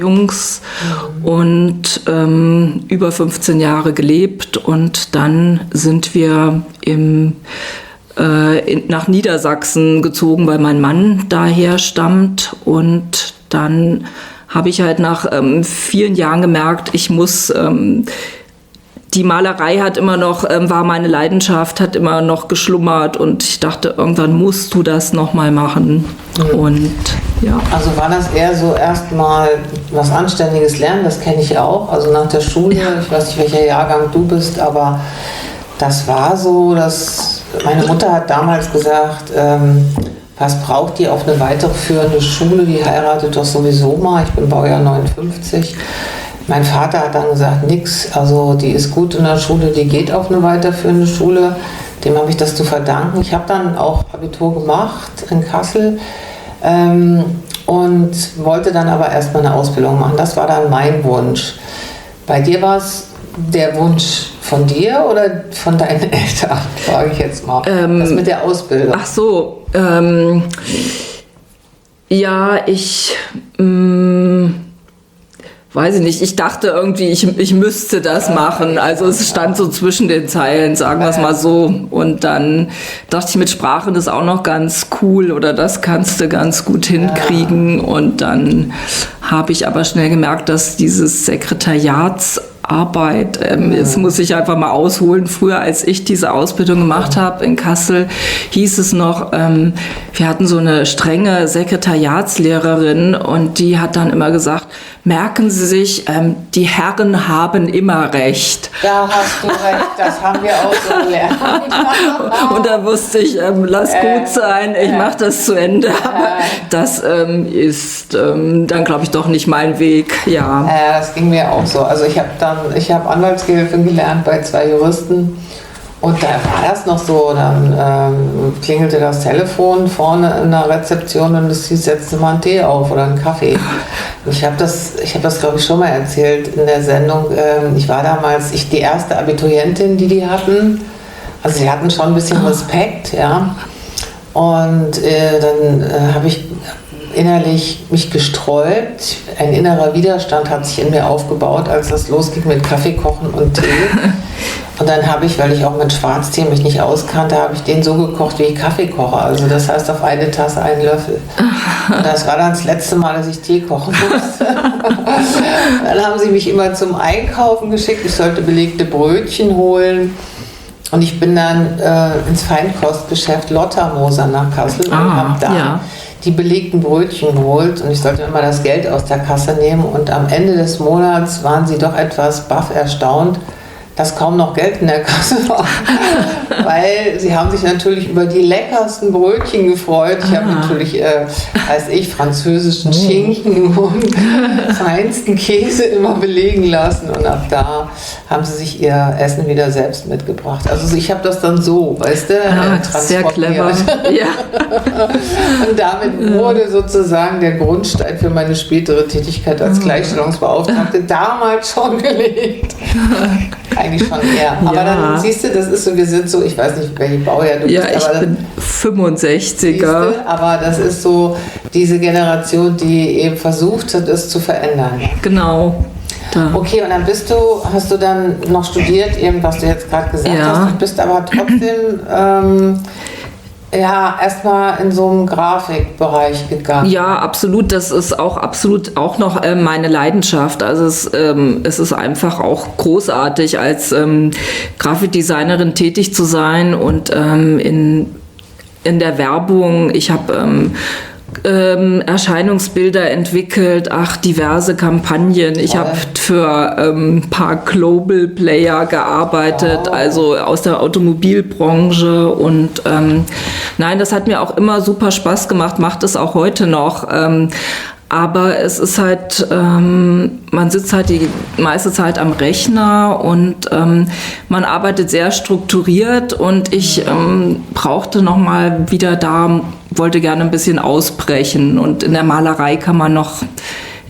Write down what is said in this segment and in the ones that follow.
Jungs und über 15 Jahre gelebt und dann sind wir nach Niedersachsen gezogen, weil mein Mann daher stammt und dann habe ich halt nach vielen Jahren gemerkt, ich muss die Malerei hat immer noch, war meine Leidenschaft, hat immer noch geschlummert und ich dachte, irgendwann musst du das nochmal machen. Und ja. Also war das eher so erstmal was Anständiges lernen, das kenne ich auch, also nach der Schule, ich weiß nicht, welcher Jahrgang du bist, aber das war so, dass meine Mutter hat damals gesagt, was braucht die auf eine weiterführende Schule, die heiratet doch sowieso mal, ich bin Baujahr 59. Mein Vater hat dann gesagt, nix, also die ist gut in der Schule, die geht auf eine weiterführende Schule, dem habe ich das zu verdanken. Ich habe dann auch Abitur gemacht in Kassel und wollte dann aber erstmal eine Ausbildung machen. Das war dann mein Wunsch. Bei dir war es der Wunsch von dir oder von deinen Eltern, frage ich jetzt mal. Was mit der Ausbildung? Ach so, ja, ich weiß ich nicht, ich dachte irgendwie, ich müsste das machen. Also es stand so zwischen den Zeilen, sagen wir es mal so. Und dann dachte ich, mit Sprachen ist auch noch ganz cool oder das kannst du ganz gut hinkriegen. Und dann habe ich aber schnell gemerkt, dass dieses Sekretariatsarbeit, das muss ich einfach mal ausholen. Früher, als ich diese Ausbildung gemacht habe in Kassel, hieß es noch, wir hatten so eine strenge Sekretariatslehrerin und die hat dann immer gesagt, merken Sie sich, die Herren haben immer recht. Da hast du recht, das haben wir auch so gelernt. Und da wusste ich, lass gut sein, ich mache das zu Ende. Aber das ist dann, glaube ich, doch nicht mein Weg. Ja. Das ging mir auch so. Also ich habe Anwaltsgehilfin gelernt bei 2 Juristen. Und da war das noch so, dann klingelte das Telefon vorne in der Rezeption und es hieß, setzen Sie mal einen Tee auf oder einen Kaffee. Ich habe das glaube ich, schon mal erzählt in der Sendung. Ich war damals die erste Abiturientin, die hatten. Also sie hatten schon ein bisschen Respekt, ja. Und dann habe ich innerlich mich gesträubt. Ein innerer Widerstand hat sich in mir aufgebaut, als das losging mit Kaffee kochen und Tee. Und dann habe ich, weil ich auch mit Schwarztee mich nicht auskannte, habe ich den so gekocht, wie ich Kaffee koche. Also das heißt auf eine Tasse einen Löffel. Und das war dann das letzte Mal, dass ich Tee kochen musste. Dann haben sie mich immer zum Einkaufen geschickt. Ich sollte belegte Brötchen holen. Und ich bin dann ins Feinkostgeschäft Lottermoser nach Kassel und habe da die belegten Brötchen geholt. Und ich sollte immer das Geld aus der Kasse nehmen. Und am Ende des Monats waren sie doch etwas baff erstaunt, dass kaum noch Geld in der Kasse war, weil sie haben sich natürlich über die leckersten Brötchen gefreut. Ich habe natürlich, französischen Schinken und feinsten Käse immer belegen lassen und ab da haben sie sich ihr Essen wieder selbst mitgebracht. Also ich habe das dann so, weißt du, sehr clever. Ja. Und damit wurde sozusagen der Grundstein für meine spätere Tätigkeit als Gleichstellungsbeauftragte damals schon gelegt. Eigentlich schon eher. Aber dann siehst du, das ist so, wir sind so, ich weiß nicht, welche Baujahr du bist. Ja, ich bin 65er. Aber das ist so diese Generation, die eben versucht hat, es zu verändern. Genau. Da. Okay, und dann hast du dann noch studiert, eben was du jetzt gerade gesagt hast, du bist aber trotzdem erstmal in so einem Grafikbereich gegangen. Ja, absolut. Das ist auch absolut auch noch meine Leidenschaft. Also es ist einfach auch großartig, als Grafikdesignerin tätig zu sein und in der Werbung. Ich habe Erscheinungsbilder entwickelt, diverse Kampagnen. Ich habe für ein paar Global Player gearbeitet, also aus der Automobilbranche und nein, das hat mir auch immer super Spaß gemacht, macht es auch heute noch. Aber es ist halt, man sitzt halt die meiste Zeit am Rechner und man arbeitet sehr strukturiert und ich brauchte nochmal wieder wollte gerne ein bisschen ausbrechen und in der Malerei kann man noch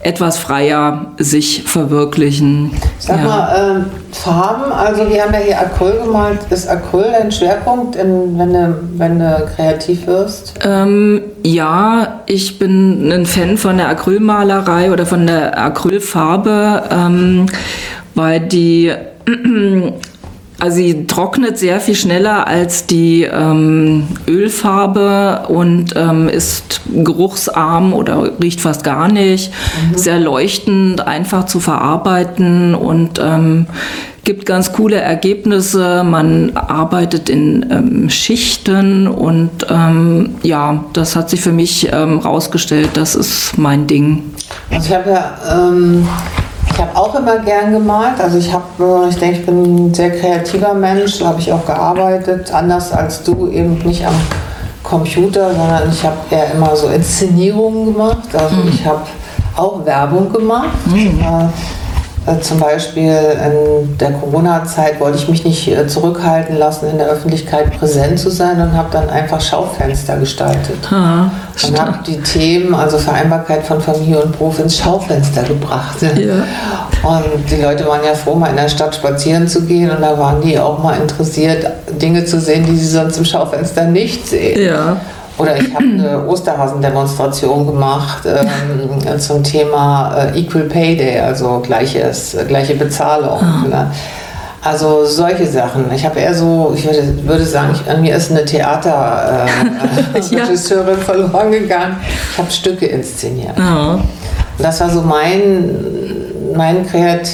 etwas freier sich verwirklichen. Sag mal, Farben, also wir haben ja hier Acryl gemalt. Ist Acryl ein Schwerpunkt, wenn du kreativ wirst? Ja, ich bin ein Fan von der Acrylmalerei oder von der Acrylfarbe, weil die... Also sie trocknet sehr viel schneller als die Ölfarbe und ist geruchsarm oder riecht fast gar nicht. Sehr leuchtend, einfach zu verarbeiten und gibt ganz coole Ergebnisse. Man arbeitet in Schichten und ja, das hat sich für mich rausgestellt, das ist mein Ding. Also ich habe ja... Ich habe auch immer gern gemalt, also ich denke, ich bin ein sehr kreativer Mensch, so habe ich auch gearbeitet, anders als du, eben nicht am Computer, sondern ich habe eher immer so Inszenierungen gemacht, also ich habe auch Werbung gemacht. Zum Beispiel in der Corona-Zeit wollte ich mich nicht zurückhalten lassen, in der Öffentlichkeit präsent zu sein und habe dann einfach Schaufenster gestaltet. Und habe die Themen, also Vereinbarkeit von Familie und Beruf, ins Schaufenster gebracht. Ja. Und die Leute waren ja froh, mal in der Stadt spazieren zu gehen und da waren die auch mal interessiert, Dinge zu sehen, die sie sonst im Schaufenster nicht sehen. Ja. Oder ich habe eine Osterhasen-Demonstration gemacht zum Thema Equal Pay Day, also gleiche Bezahlung. Also solche Sachen. Ich habe eher so, ich würde sagen, an mir ist eine Theaterregisseurin verloren gegangen. Ich habe Stücke inszeniert. Und das war so eine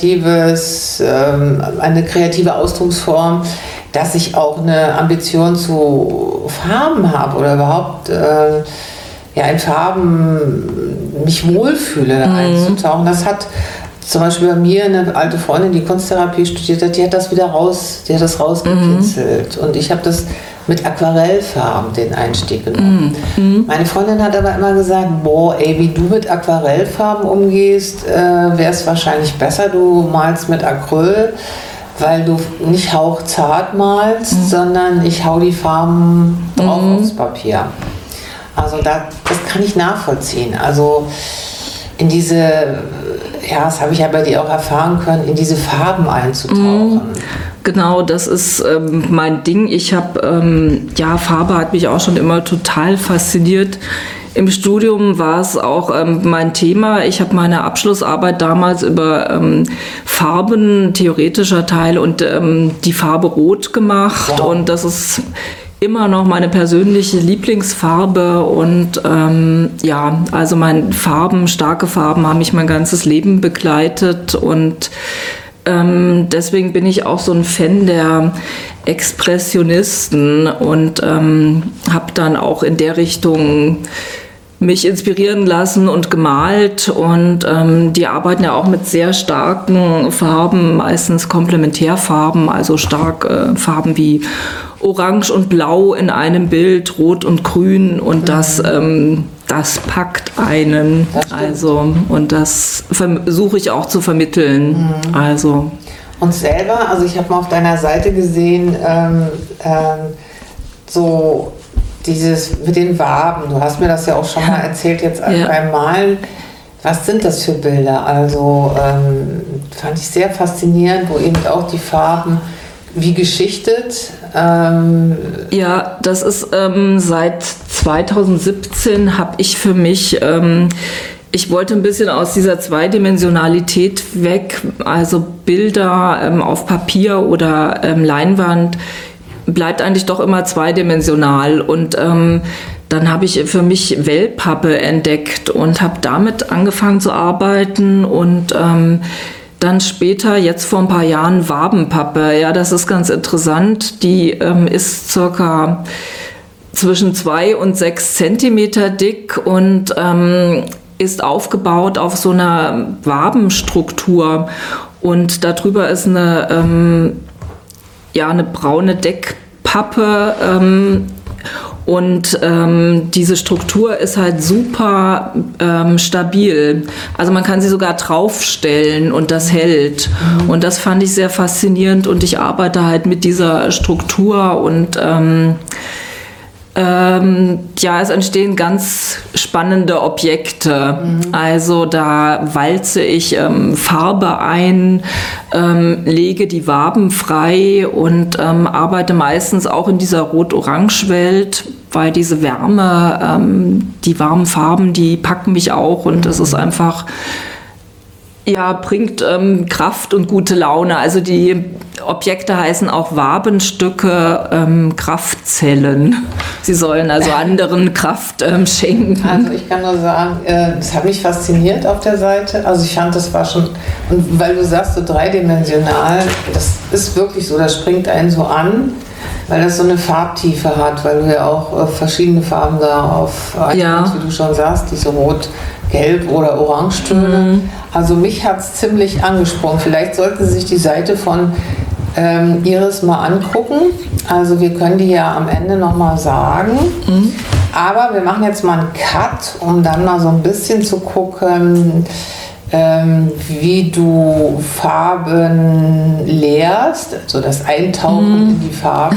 kreative Ausdrucksform, dass ich auch eine Ambition zu Farben habe oder überhaupt in Farben mich wohlfühle, einzutauchen. Das hat zum Beispiel bei mir eine alte Freundin, die Kunsttherapie studiert hat, die hat das rausgekitzelt. Und ich habe das mit Aquarellfarben den Einstieg genommen. Meine Freundin hat aber immer gesagt, wie du mit Aquarellfarben umgehst, wäre es wahrscheinlich besser, du malst mit Acryl, weil du nicht hauchzart malst, sondern ich hau die Farben drauf aufs Papier. Also das kann ich nachvollziehen. Also in diese, das habe ich ja bei dir auch erfahren können, in diese Farben einzutauchen. Genau, das ist mein Ding. Ich habe, Farbe hat mich auch schon immer total fasziniert. Im Studium war es auch mein Thema. Ich habe meine Abschlussarbeit damals über Farben, theoretischer Teil, und die Farbe Rot gemacht. Wow. Und das ist immer noch meine persönliche Lieblingsfarbe. Und also starke Farben haben mich mein ganzes Leben begleitet. Und deswegen bin ich auch so ein Fan der Expressionisten und habe dann auch in der Richtung mich inspirieren lassen und gemalt, und die arbeiten ja auch mit sehr starken Farben, meistens Komplementärfarben, also stark Farben wie Orange und Blau in einem Bild, Rot und Grün, und das packt einen, und das versuche ich auch zu vermitteln. Und selber, ich habe mal auf deiner Seite gesehen, so dieses mit den Waben, du hast mir das ja auch schon mal erzählt jetzt beim Malen. Was sind das für Bilder? Fand ich sehr faszinierend, wo eben auch die Farben wie geschichtet. Das ist seit 2017 habe ich für mich, ich wollte ein bisschen aus dieser Zweidimensionalität weg, also Bilder auf Papier oder Leinwand bleibt eigentlich doch immer zweidimensional, und dann habe ich für mich Wellpappe entdeckt und habe damit angefangen zu arbeiten, und dann später, jetzt vor ein paar Jahren, Wabenpappe. Ja, das ist ganz interessant. Die ist circa zwischen 2 und 6 Zentimeter dick und ist aufgebaut auf so einer Wabenstruktur, und darüber ist eine braune Deckpappe, und diese Struktur ist halt super stabil. Also man kann sie sogar draufstellen und das hält. Und das fand ich sehr faszinierend, und ich arbeite halt mit dieser Struktur, und Ja, es entstehen ganz spannende Objekte. Also da walze ich Farbe ein, lege die Waben frei und arbeite meistens auch in dieser Rot-Orange-Welt, weil diese Wärme, die warmen Farben, die packen mich auch und das ist einfach... Ja, bringt Kraft und gute Laune. Also die Objekte heißen auch Wabenstücke, Kraftzellen. Sie sollen also anderen Kraft schenken. Also ich kann nur sagen, das hat mich fasziniert auf der Seite. Also ich fand, das war schon, und weil du sagst, so dreidimensional, das ist wirklich so, das springt einen so an, weil das so eine Farbtiefe hat, weil du ja auch verschiedene Farben da auf, wie du schon sagst, diese Rot, Gelb oder Orangetöne. Also mich hat es ziemlich angesprochen. Vielleicht sollten Sie sich die Seite von Iris mal angucken. Also wir können die ja am Ende nochmal sagen. Aber wir machen jetzt mal einen Cut, um dann mal so ein bisschen zu gucken, wie du Farben lehrst, also das Eintauchen in die Farben.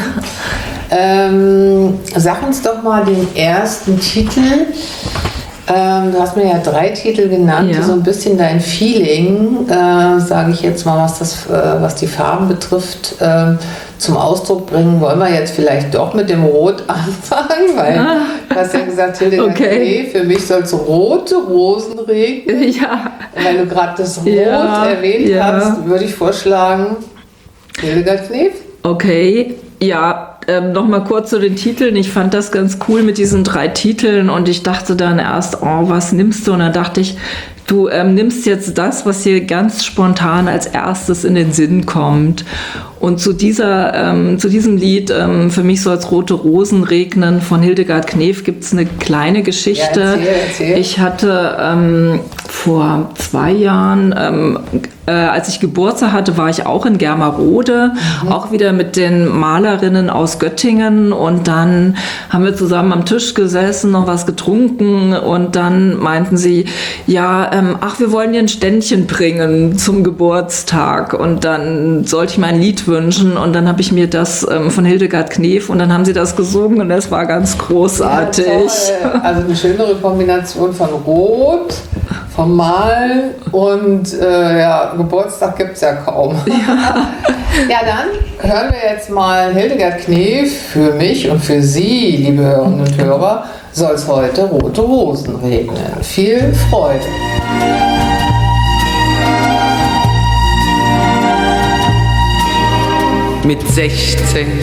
Sag uns doch mal den ersten Titel. Du hast mir ja 3 Titel genannt, die so ein bisschen dein Feeling, sage ich jetzt mal, was die Farben betrifft, zum Ausdruck bringen. Wollen wir jetzt vielleicht doch mit dem Rot anfangen, weil du hast ja gesagt, Hildegard Knef, für mich soll es rote Rosen regnen. Ja. Weil du gerade das Rot erwähnt hast, würde ich vorschlagen, Hildegard Knef. Okay, ja. Nochmal kurz zu den Titeln. Ich fand das ganz cool mit diesen 3 Titeln und ich dachte dann erst, was nimmst du? Und dann dachte ich, du nimmst jetzt das, was dir ganz spontan als erstes in den Sinn kommt. Und zu diesem Lied, für mich soll es rote Rosen regnen, von Hildegard Knef, gibt es eine kleine Geschichte. Ja, erzähl. Ich hatte vor 2 Jahren, als ich Geburtstag hatte, war ich auch in Germerode, auch wieder mit den Malerinnen aus Göttingen und dann haben wir zusammen am Tisch gesessen, noch was getrunken und dann meinten sie, wir wollen dir ein Ständchen bringen zum Geburtstag und dann sollte ich mir ein Lied wünschen und dann habe ich mir das von Hildegard Knef und dann haben sie das gesungen und es war ganz großartig. Ja, also eine schönere Kombination von Rot, vom Malen und Geburtstag gibt es ja kaum. Ja, dann hören wir jetzt mal Hildegard Knef. Für mich und für Sie, liebe Hörerinnen und Hörer, soll es heute rote Rosen regnen. Viel Freude! Mit 16